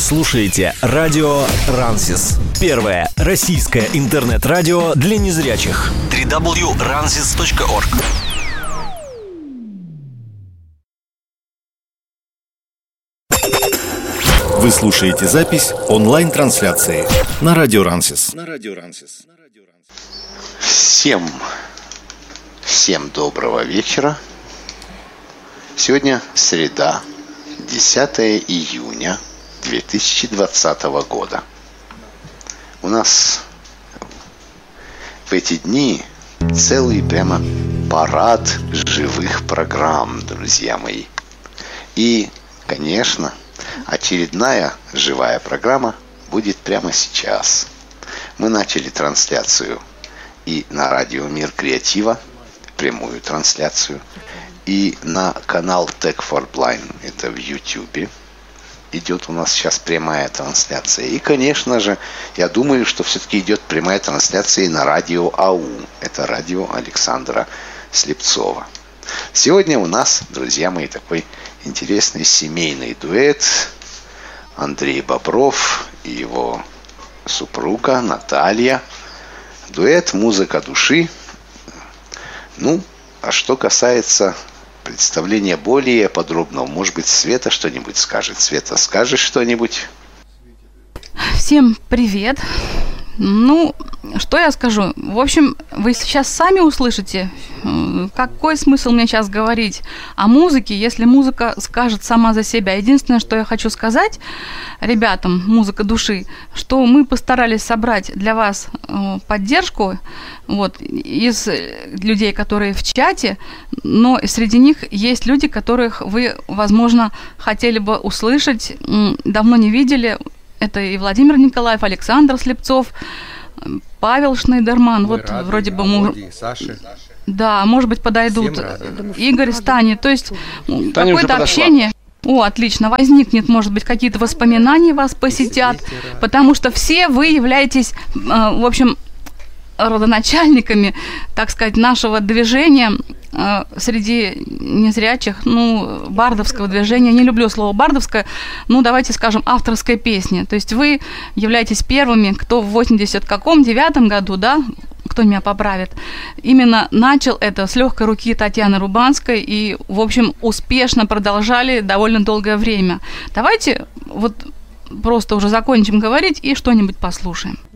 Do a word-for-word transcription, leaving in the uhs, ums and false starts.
слушаете радио Рансис. Первое российское интернет-радио для незрячих. дабл ю дабл ю дабл ю точка рансис точка орг. Вы слушаете запись онлайн-трансляции на радио Рансис. На радио Рансис. Всем, всем доброго вечера. Сегодня среда, десятое июня две тысячи двадцатого года. У нас в эти дни целый прямо парад живых программ, друзья мои. И, конечно, очередная живая программа будет прямо сейчас. Мы начали трансляцию и на радио Мир Креатива, прямую трансляцию, и на канал Tech for Blind, это в YouTube, идет у нас сейчас прямая трансляция. И, конечно же, я думаю, что все-таки идет прямая трансляция и на радио АУ, это радио Александра Слепцова. Сегодня у нас, друзья мои, такой интересный семейный дуэт. Андрей Бобров и его супруга Наталья. Дуэт «Музыка души». Ну, а что касается представления более подробного, может быть, Света что-нибудь скажет. Света, скажешь что-нибудь? Всем привет. Ну, что я скажу? В общем, вы сейчас сами услышите, какой смысл мне сейчас говорить о музыке, если музыка скажет сама за себя. Единственное, что я хочу сказать ребятам, «Музыка души», что мы постарались собрать для вас поддержку вот, из людей, которые в чате, но среди них есть люди, которых вы, возможно, хотели бы услышать, давно не видели. Это и Владимир Николаев, Александр Слепцов, Павел Шнейдерман. Мы вот рады, вроде бы мы... Саши. Да, может быть, подойдут. Игорь Стани. То есть Таня какое-то общение. О, отлично. Возникнет, может быть, какие-то воспоминания вас посетят, потому что все вы являетесь, в общем, родоначальниками, так сказать, нашего движения э, среди незрячих, ну, бардовского движения. Не люблю слово бардовское, ну, давайте скажем, авторской песни. То есть вы являетесь первыми, кто в восемьдесят каком, девятом году, да, кто меня поправит, именно начал это с легкой руки Татьяны Рубанской и, в общем, успешно продолжали довольно долгое время. Давайте вот просто уже закончим говорить и что-нибудь послушаем.